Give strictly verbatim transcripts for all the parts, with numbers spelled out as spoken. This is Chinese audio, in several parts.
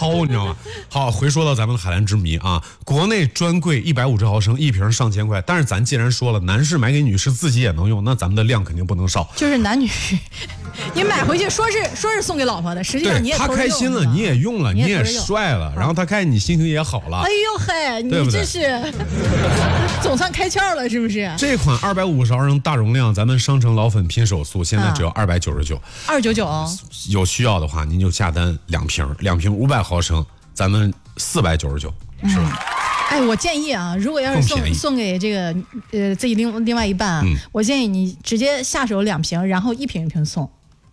糙，你知道吗？好，回说到咱们的海蓝之谜啊，国内专柜一百五十毫升一瓶上千块，但是咱既然说了，男士买给女士自己也能用，那咱们的量肯定不能少。 就是男女，你买回去说是说是送给老婆的，实际上你也他开心了，你也用了，你也帅了，然后他看你心情也好了。 哎呦嘿，你这是总算开窍了，是不是？ 这款二百五十毫升大容量，咱们商城老粉拼手速，现在只要二百九十九， 二九九。 有需要的话，您就下单两瓶，两瓶五百毫升，咱们四百九十九，是吧？ 哎，我建议啊，如果要是送送给这个呃自己另另外一半啊，嗯、我建议你直接下手两瓶，然后一瓶一瓶送。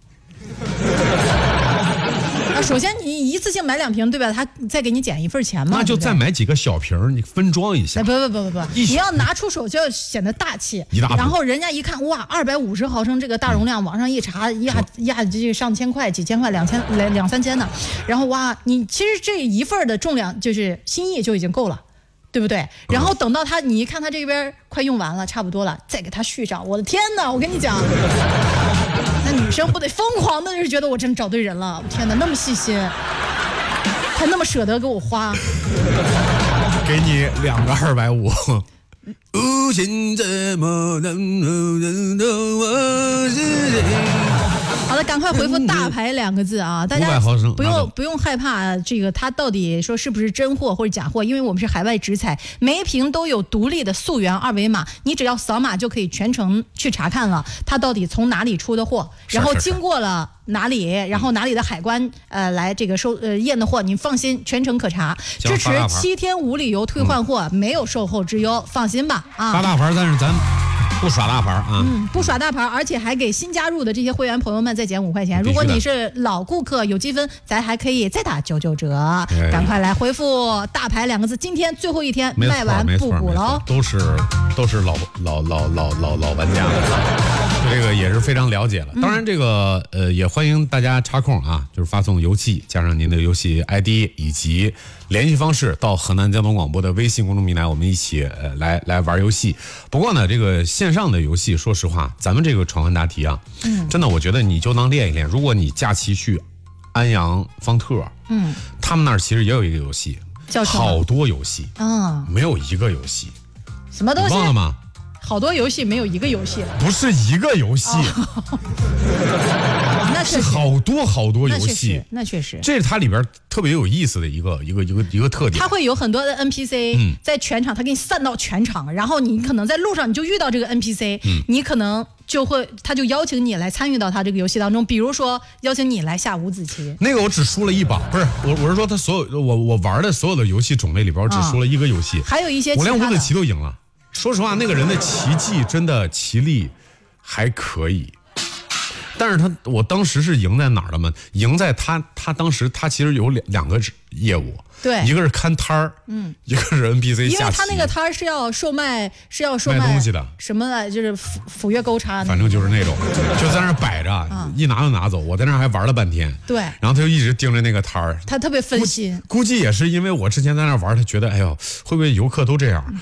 啊，首先你一次性买两瓶，对吧？他再给你减一份钱嘛。 那就再买几个小瓶，你分装一下。 不不不不不，你要拿出手就要显得大气。然后人家一看，哇，二百五十毫升这个大容量，网上一查，压压这个上千块、几千块、两千两两三千的。然后哇，你其实这一份的重量就是心意就已经够了。对不对？然后等到他，你一看他这边快用完了，差不多了，再给他续上。我的天哪！我跟你讲，那女生不得疯狂的是觉得我真找对人了。天哪，那么细心，还那么舍得给我花。 给你两个二百五。无心怎么能懂我是谁？ 好的，赶快回复大牌两个字啊！大家不用不用害怕这个它到底说是不是真货或者假货，因为我们是海外直采，每一瓶都有独立的溯源二维码，你只要扫码就可以全程去查看了，它到底从哪里出的货，然后经过了哪里，然后哪里的海关呃来这个收呃验的货，你放心，全程可查，支持七天无理由退换货，没有售后之忧，放心吧啊！ 发大牌，但是咱不耍大牌啊， 嗯，不耍大牌，而且还给新加入的这些会员朋友们再减五块钱。如果你是老顾客有积分，咱还可以再打九九折。哎、赶快来回复大牌两个字，今天最后一天卖完不补喽。 都是都是老老老老老老玩家了，这个也是非常了解了。当然，这个呃也欢迎大家插空啊，就是发送游戏加上您的游戏 I D 以及联系方式到河南交通广播的微信公众平台，我们一起呃来来玩游戏。不过呢，这个线上的游戏，说实话，咱们这个闯关答题啊，嗯，真的，我觉得你就当练一练。如果你假期去安阳方特，嗯，他们那儿其实也有一个游戏， 叫什么？ 好多游戏啊，没有一个游戏， 什么东西？ 忘了吗？ 好多游戏没有一个游戏， 不是一个游戏，哦、 那是好多好多游戏， 那确实， 这是它里边特别有意思的一个一个一个一个特点。 它会有很多的 N P C、嗯、在全场，它给你散到全场，然后你可能在路上你就遇到这个 N P C，、嗯、你可能就会他就邀请你来参与到他这个游戏当中，比如说邀请你来下五子棋。 那个我只输了一把，不是我我是说他所有我我玩的所有的游戏种类里边，我只输了一个游戏、 啊，还有一些我连五子棋都赢了。说实话，那个人的棋技真的棋力还可以，但是他我当时是赢在哪儿了吗？赢在他他当时他其实有两两个业务， 对， 一个是看摊儿，嗯，一个是 N P C 下棋， 因为他那个摊儿是要售卖是要售卖东西的， 什么的，就是斧斧钺钩叉， 反正就是那种，就在那儿摆着、嗯，一拿就拿走。我在那儿还玩了半天， 对， 然后他就一直盯着那个摊儿， 他特别分心， 估计也是因为我之前在那儿玩，他觉得哎呦，会不会游客都这样？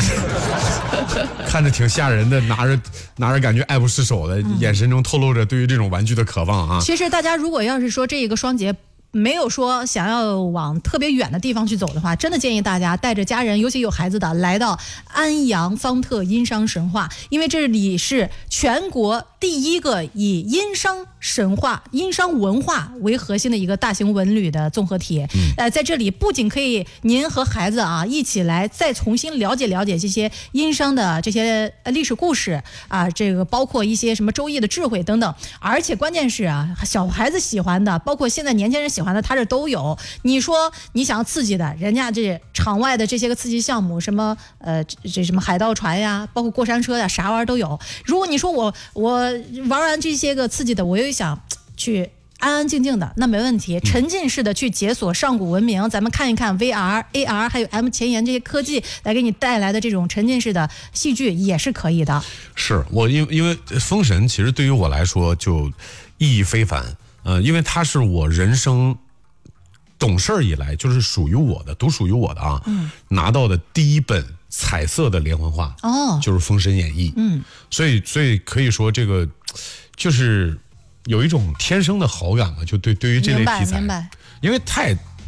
看着挺吓人的，拿着拿着感觉爱不释手的、嗯、眼神中透露着对于这种玩具的渴望啊。 其实大家如果要是说这一个双节没有说想要往特别远的地方去走的话，真的建议大家带着家人，尤其有孩子的，来到安阳方特殷商神话，因为这里是全国第一个以殷商神话、殷商文化为核心的一个大型文旅的综合体。嗯、呃，在这里不仅可以您和孩子啊一起来再重新了解了解这些殷商的这些历史故事啊，这个包括一些什么周易的智慧等等，而且关键是啊，小孩子喜欢的，包括现在年轻人喜欢的，他这都有。你说你想刺激的，人家这场外的这些个刺激项目，什么呃这什么海盗船呀，包括过山车呀，啥玩意儿都有。如果你说我我玩完这些个刺激的，我又想去安安静静的，那没问题，沉浸式的去解锁上古文明，咱们看一看 V R、A R 还有 M 前沿这些科技来给你带来的这种沉浸式的戏剧也是可以的。 是我因为因为封神其实对于我来说就意义非凡。呃，因为它是我人生懂事以来就是属于我的，独属于我的啊，嗯、拿到的第一本彩色的连环画哦，就是《封神演义》。嗯，所以所以可以说这个就是有一种天生的好感嘛，就对对于这类题材， 明白， 因为太